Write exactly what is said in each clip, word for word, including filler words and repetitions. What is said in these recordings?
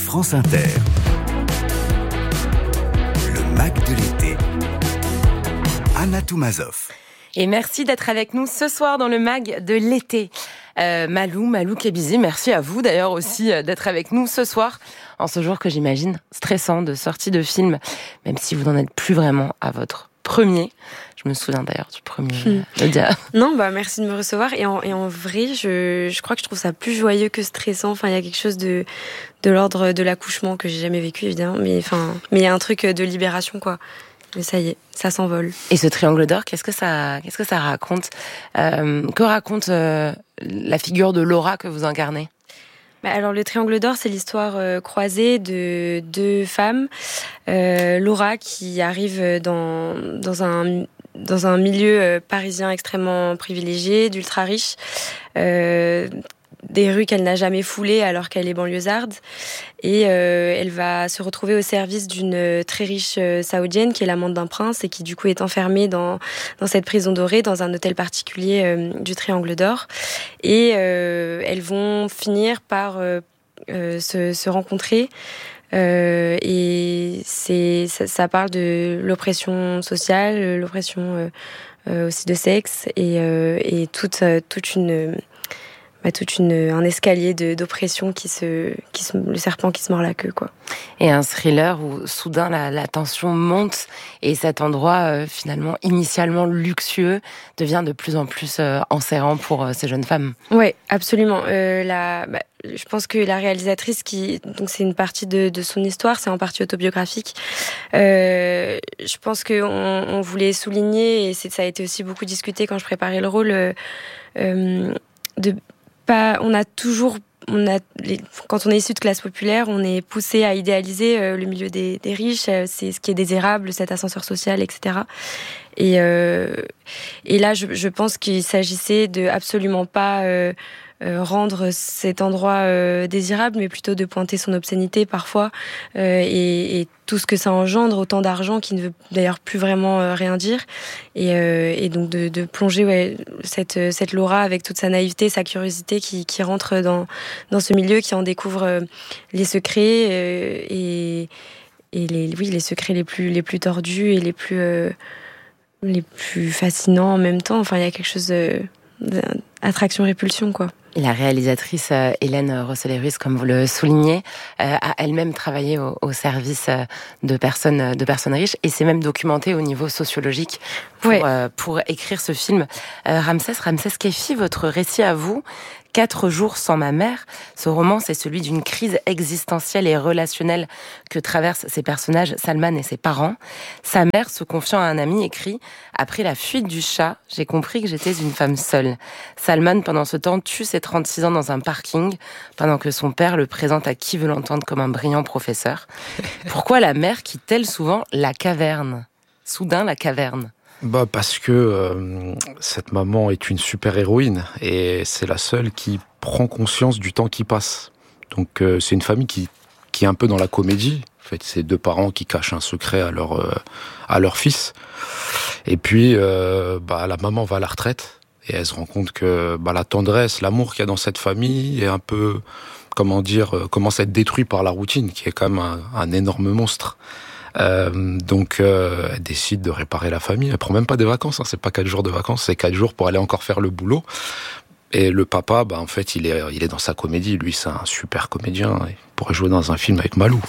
France Inter. Le Mag de l'été. Anna Toumazov. Et merci d'être avec nous ce soir dans le Mag de l'été. Euh, Malou, Malou Kebizi, merci à vous d'ailleurs aussi d'être avec nous ce soir, en ce jour que j'imagine stressant de sortie de film, même si vous n'en êtes plus vraiment à votre premier. Je me souviens d'ailleurs du premier. Hmm. Lydia. Non, bah merci de me recevoir. Et en, et en vrai, je, je crois que je trouve ça plus joyeux que stressant. Enfin, il y a quelque chose de, de l'ordre de l'accouchement que j'ai jamais vécu, évidemment. Mais enfin, mais il y a un truc de libération, quoi. Mais ça y est, ça s'envole. Et ce triangle d'or, qu'est-ce que ça, qu'est-ce que ça raconte euh, Que raconte euh, la figure de Laura que vous incarnez ? Bah alors le triangle d'or, c'est l'histoire euh, croisée de deux femmes. Euh, Laura qui arrive dans dans un dans un milieu euh, parisien extrêmement privilégié, d'ultra riche, euh, des rues qu'elle n'a jamais foulées alors qu'elle est banlieusarde, et euh, elle va se retrouver au service d'une très riche euh, saoudienne qui est l'amante d'un prince et qui du coup est enfermée dans dans cette prison dorée, dans un hôtel particulier euh, du Triangle d'Or, et euh, elles vont finir par euh, euh, se, se rencontrer. Euh, et c'est ça, ça parle de l'oppression sociale, l'oppression euh, euh, aussi de sexe, et, euh, et toute toute une Bah, toute une, un escalier de, d'oppression qui se, qui se, le serpent qui se mord la queue, quoi. Et un thriller où soudain la, la tension monte et cet endroit euh, finalement initialement luxueux devient de plus en plus euh, enserrant pour euh, ces jeunes femmes. Ouais, absolument. Euh, la, bah, je pense que la réalisatrice, qui, donc c'est une partie de, de son histoire, c'est en partie autobiographique. Euh, je pense que on, on voulait souligner, et c'est, ça a été aussi beaucoup discuté quand je préparais le rôle, euh, euh, de Pas, on a toujours, on a, les, quand on est issu de classe populaire, on est poussé à idéaliser euh, le milieu des, des riches, euh, c'est ce qui est désirable, cet ascenseur social, et cetera. Et, euh, et là, je, je pense qu'il s'agissait de absolument pas euh, euh, rendre cet endroit euh, désirable, mais plutôt de pointer son obscénité parfois, euh, et, et tout ce que ça engendre, autant d'argent qui ne veut d'ailleurs plus vraiment euh, rien dire, et, euh, et donc de, de plonger ouais, cette, cette Laura avec toute sa naïveté, sa curiosité qui, qui rentre dans, dans ce milieu, qui en découvre euh, les secrets euh, et, et les, oui, les secrets les plus, les plus tordus et les plus, euh, les plus fascinants en même temps. Enfin, il y a quelque chose de, d'attraction-répulsion, quoi. Et la réalisatrice euh, Hélène Rosselet-Ruiz, comme vous le soulignez, euh, a elle-même travaillé au, au service euh, de personnes, de personnes riches, et s'est même documentée au niveau sociologique pour, ouais. euh, pour écrire ce film. Euh, Ramsès, Ramsès Keifi, votre récit à vous, Quatre jours sans ma mère, ce roman, c'est celui d'une crise existentielle et relationnelle que traversent ces personnages, Salman et ses parents. Sa mère, se confiant à un ami, écrit « Après la fuite du chat, j'ai compris que j'étais une femme seule. Salman, pendant ce temps, tue ses trente-six ans dans un parking, pendant que son père le présente à qui veut l'entendre comme un brillant professeur. Pourquoi la mère quitte-t-elle souvent la caverne ? Soudain, la caverne. Bah parce que euh, cette maman est une super héroïne et c'est la seule qui prend conscience du temps qui passe. Donc euh, c'est une famille qui qui est un peu dans la comédie. En fait, c'est deux parents qui cachent un secret à leur euh, à leur fils. Et puis euh, bah la maman va à la retraite et elle se rend compte que bah la tendresse, l'amour qu'il y a dans cette famille est un peu, comment dire, euh, commence à être détruit par la routine, qui est quand même un, un énorme monstre. Euh, donc euh, elle décide de réparer la famille. Elle prend même pas des vacances, hein. C'est pas quatre jours de vacances, c'est quatre jours pour aller encore faire le boulot. Et le papa, bah en fait, il est, il est dans sa comédie. Lui, c'est un super comédien. Il pourrait jouer dans un film avec Malou.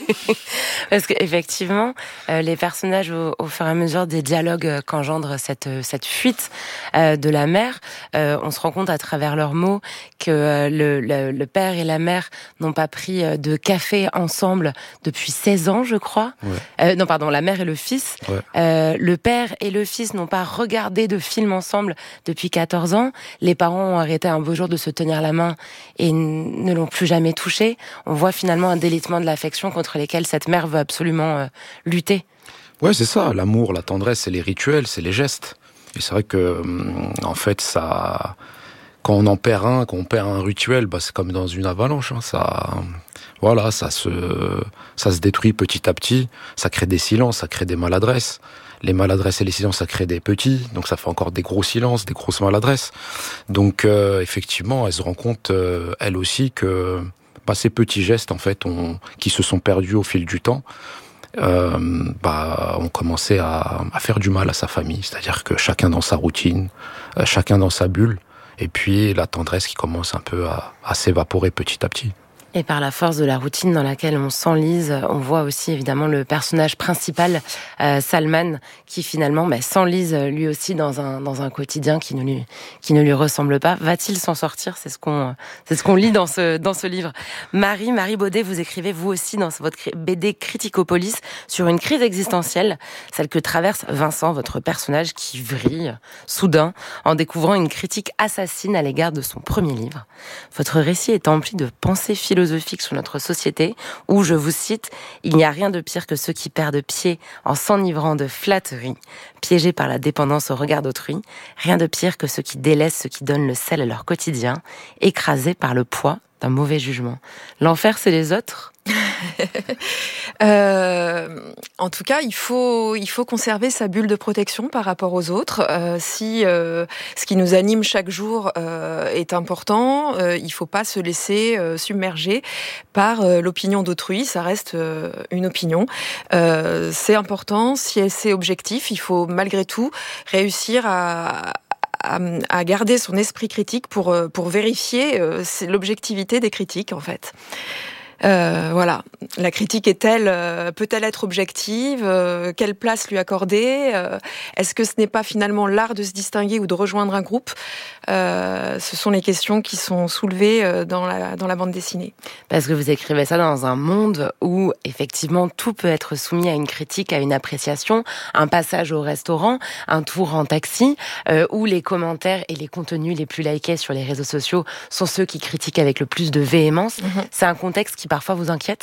Parce qu'effectivement, euh, les personnages, au, au fur et à mesure des dialogues euh, qu'engendre cette, cette fuite euh, de la mère, euh, on se rend compte à travers leurs mots que euh, le, le, le père et la mère n'ont pas pris euh, de café ensemble depuis seize ans, je crois. Ouais. Euh, non, pardon, la mère et le fils. Ouais. Euh, le père et le fils n'ont pas regardé de film ensemble depuis quatorze ans. Les parents ont arrêté un beau jour de se tenir la main et n- ne l'ont plus jamais touché. On voit finalement un délitement de l'affection contre lesquels cette mère veut absolument euh, lutter. Ouais, c'est ça. L'amour, la tendresse, c'est les rituels, c'est les gestes. Et c'est vrai que, en fait, ça, quand on en perd un, quand on perd un rituel, bah, c'est comme dans une avalanche. Hein. Ça, voilà, ça se, ça se détruit petit à petit. Ça crée des silences, ça crée des maladresses. Les maladresses et les silences, ça crée des petits, donc ça fait encore des gros silences, des grosses maladresses. Donc euh, effectivement, elle se rend compte, euh, elle aussi, que bah, ces petits gestes en fait, on, qui se sont perdus au fil du temps, euh, bah, ont commencé à, à faire du mal à sa famille. C'est-à-dire que chacun dans sa routine, euh, chacun dans sa bulle, et puis la tendresse qui commence un peu à, à s'évaporer petit à petit. Et par la force de la routine dans laquelle on s'enlise, on voit aussi évidemment le personnage principal, euh, Salman, qui finalement bah, s'enlise lui aussi dans un dans un quotidien qui ne lui qui ne lui ressemble pas. Va-t-il s'en sortir ? C'est ce qu'on c'est ce qu'on lit dans ce dans ce livre. Marie Marie Baudet, vous écrivez vous aussi dans votre B D Criticopolis sur une crise existentielle, celle que traverse Vincent, votre personnage qui vrille soudain en découvrant une critique assassine à l'égard de son premier livre. Votre récit est empli de pensées philosophiques philosophique sur notre société, où, je vous cite, « Il n'y a rien de pire que ceux qui perdent pied en s'enivrant de flatterie, piégés par la dépendance au regard d'autrui, rien de pire que ceux qui délaissent ceux qui donnent le sel à leur quotidien, écrasés par le poids d'un mauvais jugement. L'enfer, c'est les autres ?» euh, en tout cas, il faut il faut conserver sa bulle de protection par rapport aux autres. Euh, si euh, ce qui nous anime chaque jour euh, est important, euh, il faut pas se laisser euh, submerger par euh, l'opinion d'autrui. Ça reste euh, une opinion. Euh, c'est important. Si c'est objectif, il faut malgré tout réussir à À, à garder son esprit critique pour pour vérifier euh, l'objectivité des critiques en fait. Euh, voilà, la critique est-elle, euh, peut-elle être objective euh, Quelle place lui accorder euh, Est-ce que ce n'est pas finalement l'art de se distinguer ou de rejoindre un groupe euh, Ce sont les questions qui sont soulevées euh, dans la dans la bande dessinée. Parce que vous écrivez ça dans un monde où effectivement tout peut être soumis à une critique, à une appréciation, un passage au restaurant, un tour en taxi, euh, où les commentaires et les contenus les plus likés sur les réseaux sociaux sont ceux qui critiquent avec le plus de véhémence. Mmh. C'est un contexte qui parfois vous inquiète ?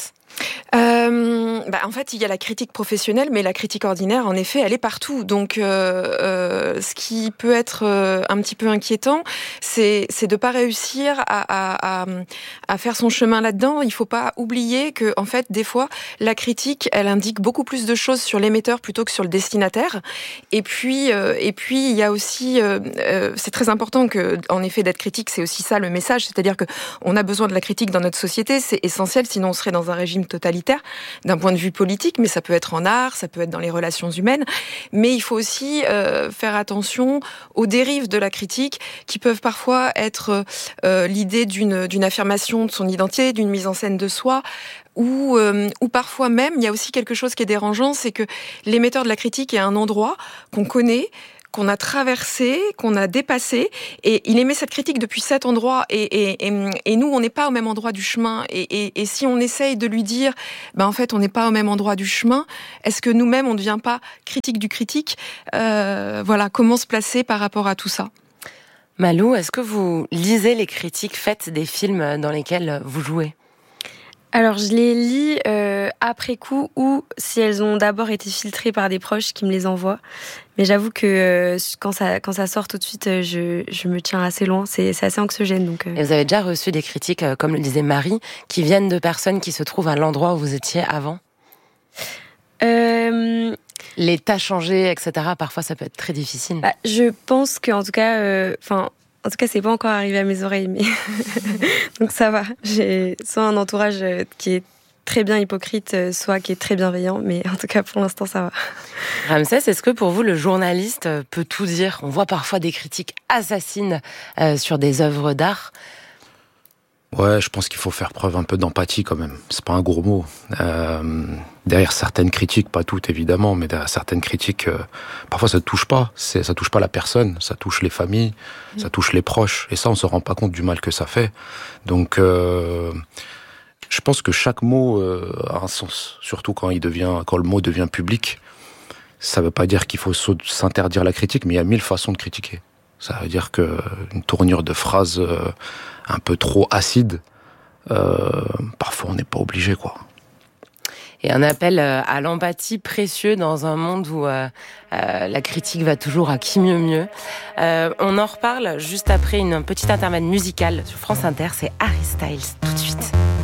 Euh, bah en fait, il y a la critique professionnelle, mais la critique ordinaire, en effet, elle est partout. Donc, euh, euh, ce qui peut être euh, un petit peu inquiétant, c'est c'est de pas réussir à, à, à, à faire son chemin là-dedans. Il faut pas oublier que, en fait, des fois, la critique, elle indique beaucoup plus de choses sur l'émetteur plutôt que sur le destinataire. Et puis, euh, et puis, il y a aussi, euh, euh, c'est très important que, en effet, d'être critique, c'est aussi ça le message, c'est-à-dire que on a besoin de la critique dans notre société, c'est essentiel, sinon on serait dans un régime totalitaire d'un point de vue politique, mais ça peut être en art, ça peut être dans les relations humaines. Mais il faut aussi euh, faire attention aux dérives de la critique qui peuvent parfois être euh, l'idée d'une, d'une affirmation de son identité, d'une mise en scène de soi, ou, euh, ou parfois même, il y a aussi quelque chose qui est dérangeant, c'est que l'émetteur de la critique est un endroit qu'on connaît, qu'on a traversé, qu'on a dépassé, et il émet cette critique depuis cet endroit, et, et, et, et nous, on n'est pas au même endroit du chemin, et, et, et si on essaye de lui dire, ben en fait, on n'est pas au même endroit du chemin, est-ce que nous-mêmes, on ne devient pas critique du critique ? euh, Voilà, comment se placer par rapport à tout ça ? Malou, est-ce que vous lisez les critiques faites des films dans lesquels vous jouez ? Alors, je les lis euh, après coup ou si elles ont d'abord été filtrées par des proches qui me les envoient. Mais j'avoue que euh, quand ça quand ça sort tout de suite, euh, je je me tiens assez loin. C'est c'est assez anxiogène. Donc. Euh... Et vous avez déjà reçu des critiques, euh, comme le disait Marie, qui viennent de personnes qui se trouvent à l'endroit où vous étiez avant ? Euh... L'état changé, et cetera. Parfois, ça peut être très difficile. Bah, je pense qu'en tout cas, enfin. Euh, En tout cas, c'est pas encore arrivé à mes oreilles, mais donc ça va. J'ai soit un entourage qui est très bien hypocrite, soit qui est très bienveillant, mais en tout cas, pour l'instant, ça va. Ramsès, est-ce que pour vous, le journaliste peut tout dire ? On voit parfois des critiques assassines euh, sur des œuvres d'art. Ouais, je pense qu'il faut faire preuve un peu d'empathie quand même. C'est pas un gros mot. Euh, derrière certaines critiques, pas toutes évidemment, mais derrière certaines critiques, euh, parfois ça touche pas. C'est, ça touche pas la personne, ça touche les familles, mmh. ça touche les proches. Et ça, on se rend pas compte du mal que ça fait. Donc, euh, je pense que chaque mot euh, a un sens, surtout quand il devient, quand le mot devient public. Ça veut pas dire qu'il faut s'interdire la critique, mais il y a mille façons de critiquer. Ça veut dire que une tournure de phrase euh, un peu trop acide, euh, parfois on n'est pas obligé, quoi. Et un appel à l'empathie précieux dans un monde où euh, euh, la critique va toujours à qui mieux mieux. Euh, on en reparle juste après une petite intermède musicale sur France Inter. C'est Harry Styles tout de suite.